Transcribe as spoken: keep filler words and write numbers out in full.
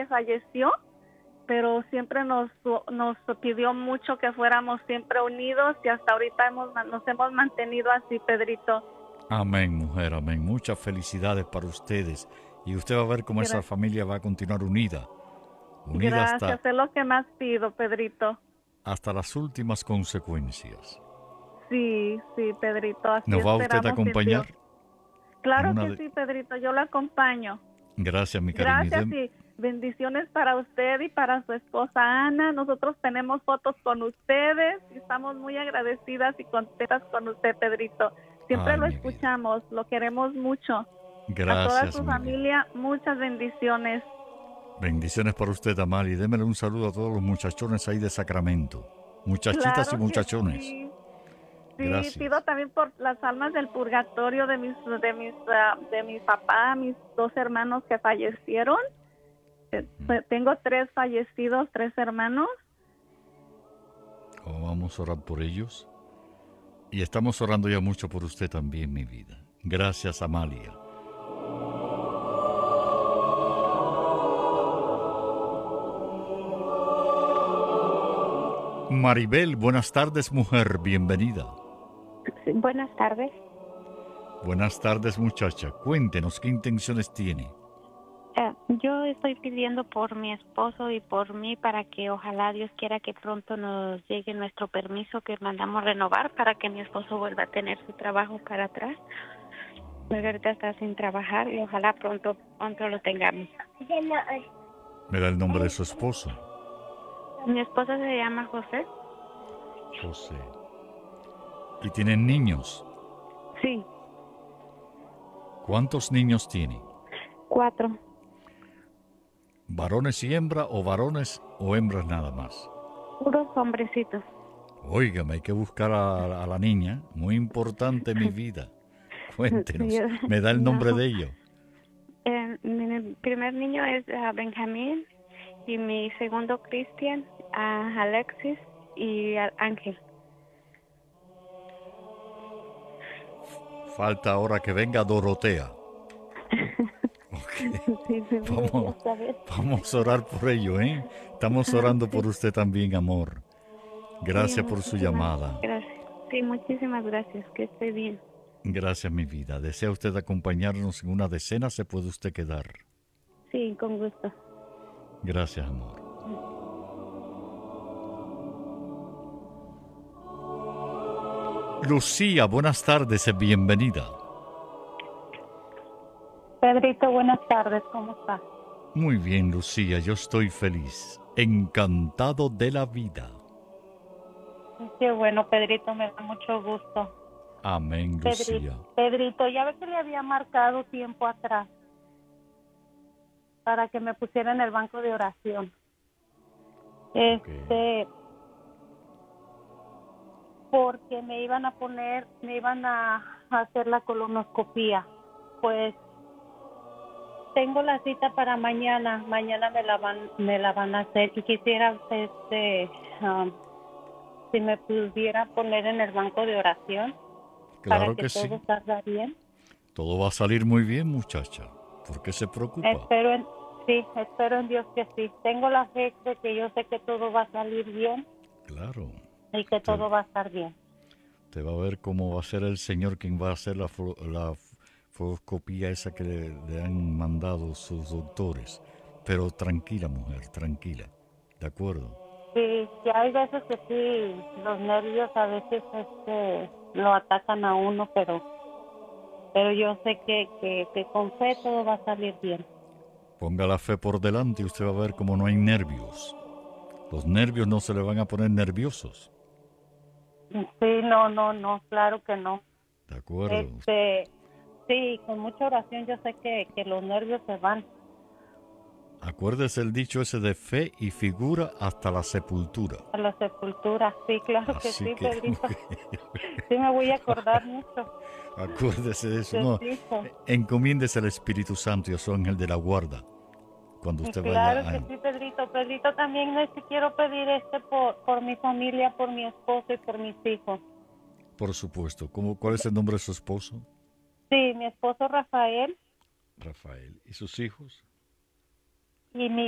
falleció, pero siempre nos, nos pidió mucho que fuéramos siempre unidos y hasta ahorita hemos, nos hemos mantenido así, Pedrito. Amén, mujer, amén. Muchas felicidades para ustedes. Y usted va a ver cómo esa Gracias. familia va a continuar unida. Unida hasta, Gracias, es lo que más pido, Pedrito. hasta las últimas consecuencias. Sí, sí, Pedrito, así ¿Nos va usted a esperamos en Dios. acompañar? En Claro una que de... sí, Pedrito, yo lo acompaño. Gracias, mi cariño. Y Gracias dem- y bendiciones para usted y para su esposa Ana. Nosotros tenemos fotos con ustedes y estamos muy agradecidas y contentas con usted, Pedrito. Siempre Ay, lo mi vida. escuchamos, lo queremos mucho. A toda Gracias, su mi vida. familia, muchas bendiciones. Bendiciones para usted, Amali. Démele un saludo a todos los muchachones ahí de Sacramento. Muchachitas y Claro que muchachones. sí. Sí, pido Gracias. también por las almas del purgatorio de mis de mis ah, de mi papá, mis dos hermanos que fallecieron. Eh, pues, tengo tres fallecidos, tres hermanos. Oh, vamos a orar por ellos. Y estamos orando ya mucho por usted también, mi vida. Gracias, Amalia. Maribel, buenas tardes, mujer. Bienvenida. Sí, buenas tardes. Buenas tardes, muchacha. Cuéntenos qué intenciones tiene. Eh, yo estoy pidiendo por mi esposo y por mí para que ojalá Dios quiera que pronto nos llegue nuestro permiso que mandamos renovar para que mi esposo vuelva a tener su trabajo para atrás. Porque ahorita está sin trabajar y ojalá pronto, pronto lo tengamos. Me da el nombre de su esposo. Mi esposo se llama José. José. ¿Y tienen niños? Sí, ¿Cuántos niños tiene? cuatro. ¿Varones y hembra o varones o hembras nada más? Puros hombrecitos. Óigame, hay que buscar a, a la niña. Muy importante mi vida. Cuéntenos. Sí, ¿Me da el nombre no. de ellos? Eh, mi primer niño es uh, Benjamín y mi segundo Cristian, uh, Alexis y uh, Ángel. Falta ahora que venga Dorotea. Okay. Sí, sí, Vamos, está bien. vamos a orar por ello, ¿eh? Estamos orando por usted también, amor. Gracias Sí, por su muchísimas llamada. Gracias. Sí, muchísimas gracias. Que esté bien. Gracias, mi vida. ¿Desea usted acompañarnos en una decena? ¿Se puede usted quedar? Sí, con gusto. Gracias, amor. Lucía, buenas tardes, bienvenida. Pedrito, buenas tardes, ¿cómo estás? Muy bien, Lucía, yo estoy feliz, encantado de la vida. Qué bueno, Pedrito, me da mucho gusto. Amén, Pedrito, Lucía. Pedrito, ya ve que le había marcado tiempo atrás para que me pusiera en el banco de oración. Este, porque me iban a poner, me iban a hacer la colonoscopía. Pues tengo la cita para mañana, mañana me la van, me la van a hacer y quisiera, este, um, si me pudiera poner en el banco de oración. Claro para que, que todo sí. salga bien. Todo va a salir muy bien, muchacha. ¿Por qué se preocupa? Espero en, sí, espero en Dios que sí. Tengo la fe de que yo sé que todo va a salir bien. Claro. Y que Te, todo va a estar bien. Te va a ver cómo va a ser el Señor quien va a hacer la, la fotoscopía esa que le, le han mandado sus doctores. Pero tranquila, mujer, tranquila. ¿De acuerdo? Sí, que hay veces que sí, los nervios a veces este, lo atacan a uno, pero pero yo sé que, que, que con fe todo va a salir bien. Ponga la fe por delante y usted va a ver cómo no hay nervios. Los nervios no se le van a poner nerviosos. Sí, no, no, no, claro que no. De acuerdo. Este, sí, con mucha oración yo sé que, que los nervios se van. Acuérdese el dicho ese de fe y figura hasta la sepultura. A la sepultura, sí, claro Así que sí, que, Pedrito. Sí, me voy a acordar mucho. Acuérdese de eso, no. Encomiéndese al Espíritu Santo y a su ángel de la guarda cuando usted claro vaya a... que sí, Pedrito. Pedrito, también este, quiero pedir este por, por mi familia, por mi esposo y por mis hijos. Por supuesto. ¿Cómo, ¿Cuál es el nombre de su esposo? Sí, mi esposo Rafael. Rafael. ¿Y sus hijos? Y mi